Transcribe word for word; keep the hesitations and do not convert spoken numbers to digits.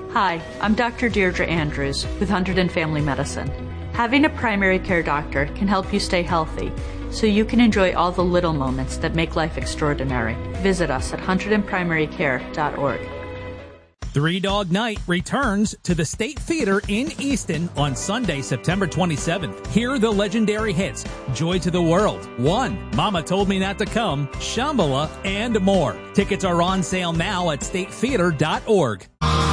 Hi, I'm Doctor Deirdre Andrews with Hunterdon Family Medicine. Having a primary care doctor can help you stay healthy, so you can enjoy all the little moments that make life extraordinary. Visit us at hunterdon primary care dot org. Three Dog Night returns to the State Theater in Easton on Sunday, September twenty-seventh. Hear the legendary hits, Joy to the World, One, Mama Told Me Not to Come, Shambhala, and more. Tickets are on sale now at state theater dot org.